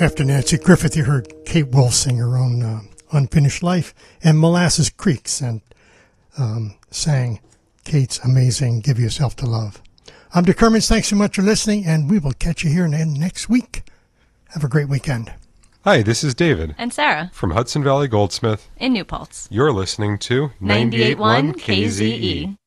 After Nancy Griffith, you heard Kate Wolf sing her own Unfinished Life, and Molasses Creeks and sang Kate's amazing Give Yourself to Love. I'm Dick Hermans. Thanks so much for listening, and we will catch you here next week. Have a great weekend. Hi, this is David. And Sarah. From Hudson Valley Goldsmith. In New Paltz. You're listening to 98.1 KZE.